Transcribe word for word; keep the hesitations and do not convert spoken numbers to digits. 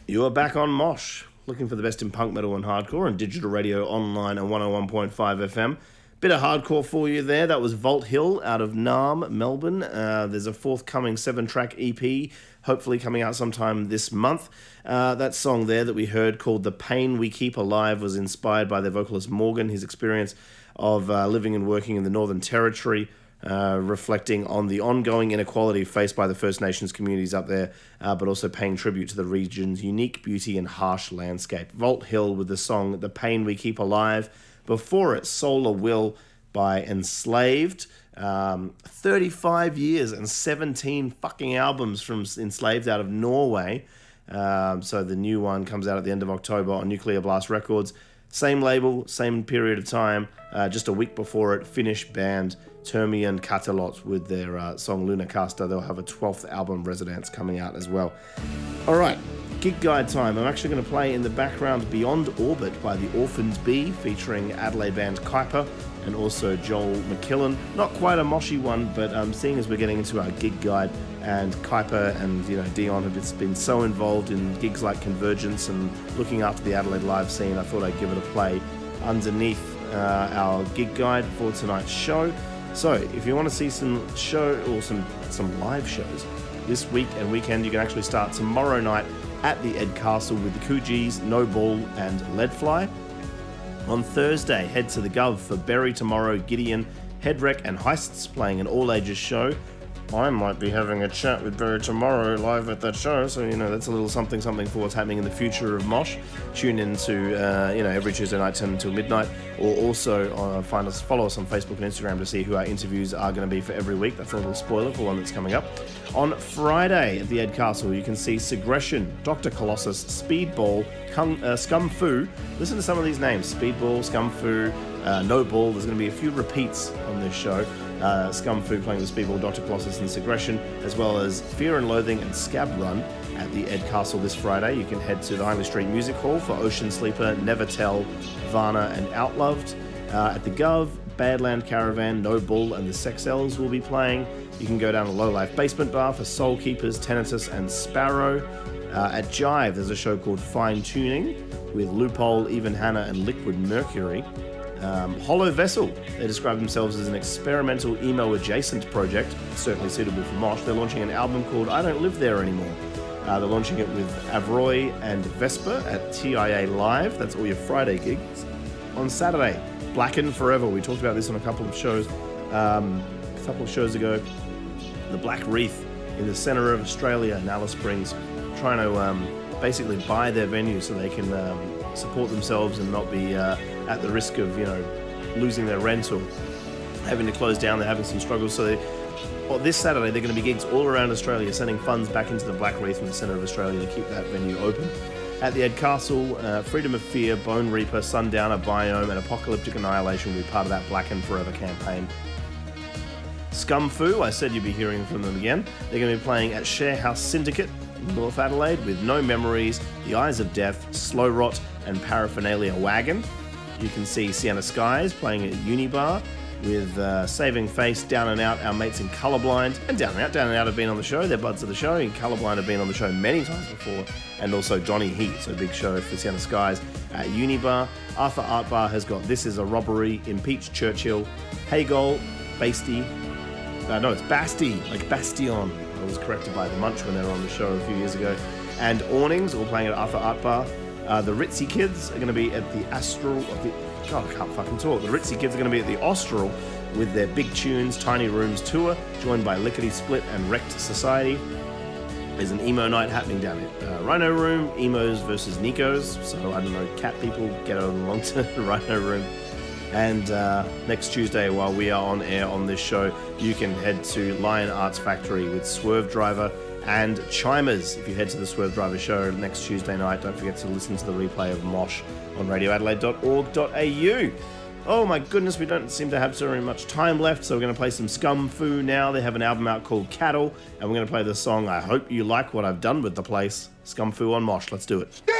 You are back on Mosh, looking for the best in punk, metal and hardcore and digital radio online and one oh one point five F M. Bit of hardcore for you there. That was Vault Hill out of Naarm, Melbourne. Uh, there's a forthcoming seven-track E P, hopefully coming out sometime this month. Uh, that song there that we heard called The Pain We Keep Alive was inspired by their vocalist Morgan, his experience of uh, living and working in the Northern Territory, uh, reflecting on the ongoing inequality faced by the First Nations communities up there, uh, but also paying tribute to the region's unique beauty and harsh landscape. Vault Hill with the song The Pain We Keep Alive. Before it, Solar Will by Enslaved. Um, thirty-five years and seventeen fucking albums from Enslaved out of Norway. Um, so the new one comes out at the end of October on Nuclear Blast Records. Same label, same period of time. Uh, just a week before it, Finnish band Termian Katalot with their uh, song Lunakasta. They'll have a twelfth album, Residence, coming out as well. All right. Gig guide time. I'm actually going to play in the background Beyond Orbit by the Orphans Bee, featuring Adelaide band Kuiper and also Joel McKillen. Not quite a moshy one, but um, seeing as we're getting into our gig guide, and Kuiper and you know Dion have been so involved in gigs like Convergence and looking after the Adelaide live scene, I thought I'd give it a play underneath uh, our gig guide for tonight's show. So if you want to see some show or some some live shows this week and weekend, you can actually start tomorrow night at the Ed Castle with the Coogis, No Ball and Leadfly. On Thursday, head to the Gov for Berry Tomorrow, Gideon, Headwreck and Heists playing an all-ages show. I might be having a chat with Berry tomorrow live at that show, so you know that's a little something something for what's happening in the future of Mosh. Tune in to uh, you know every Tuesday night ten until midnight, or also uh, find us, follow us on Facebook and Instagram to see who our interviews are going to be for every week. That's a little spoiler for one that's coming up. On Friday at the Ed Castle, you can see Segression, Doctor Colossus, Speedball, Kung, uh, Scum Fu. Listen to some of these names: Speedball, Scum Fu, uh, No Ball. There's going to be a few repeats on this show. Uh, Scum Fu playing with Speedball, Doctor Colossus and Segression, as well as Fear and Loathing and Scab Run at the Ed Castle this Friday. You can head to the Hindley Street Music Hall for Ocean Sleeper, Never Tell, Varna and Outloved. Uh, at the Gov, Badland Caravan, No Bull and the Sex Elves will be playing. You can go down to Low Life Basement Bar for Soul Keepers, Tinnitus and Sparrow. Uh, at Jive, there's a show called Fine Tuning with Loophole, Even Hannah and Liquid Mercury. Um, Hollow Vessel, they describe themselves as an experimental emo-adjacent project, certainly suitable for Mosh. They're launching an album called I Don't Live There Anymore. Uh, they're launching it with Avroy and Vesper at T I A Live. That's all your Friday gigs. On Saturday, Blacken Forever. We talked about this on a couple of shows, um, a couple of shows ago. The Black Wreath in the centre of Australia, in Alice Springs, trying to um, basically buy their venue so they can um, support themselves and not be uh, at the risk of, you know, losing their rent or having to close down. They're having some struggles. So they, well, this Saturday, they're going to be gigs all around Australia, sending funds back into the Black Wreath in the centre of Australia to keep that venue open. At the Ed Castle, uh, Freedom of Fear, Bone Reaper, Sundowner, Biome, and Apocalyptic Annihilation will be part of that Blacken Forever campaign. Scum Fu, I said you'd be hearing from them again. They're going to be playing at Sharehouse Syndicate in North Adelaide with No Memories, The Eyes of Death, Slow Rot, and Paraphernalia Wagon. You can see Sienna Skies playing at Unibar with uh, Saving Face, Down and Out, our mates in Colourblind. And Down and Out, Down and Out have been on the show. They're buds of the show. And Colourblind have been on the show many times before. And also Donny Heat, so big show for Sienna Skies at Unibar. Arthur Art Bar has got This Is a Robbery, Impeach Churchill, Hegel, Basty. Uh, no, it's Basti, like Bastion. I was corrected by the Munch when they were on the show a few years ago. And Awnings, all playing at Arthur Art Bar. Uh, the Ritzy Kids are going to be at the Astral. The, God, I can't fucking talk. The Ritzy Kids are going to be at the Austral with their Big Tunes, Tiny Rooms tour, joined by Lickety Split and Wrecked Society. There's an emo night happening down at uh, Rhino Room, emos versus Nikos. So, I don't know, cat people get along to the Rhino Room. And uh, next Tuesday, while we are on air on this show, you can head to Lion Arts Factory with Swerve Driver and Chimers. If you head to the Swerve Driver show next Tuesday night, don't forget to listen to the replay of Mosh on radio adelaide dot org dot a u. Oh my goodness, we don't seem to have so very much time left, so we're going to play some Scum Fu now. They have an album out called Cattle, and we're going to play the song I Hope You Like What I've Done With the Place. Scum Fu on Mosh. Let's do it.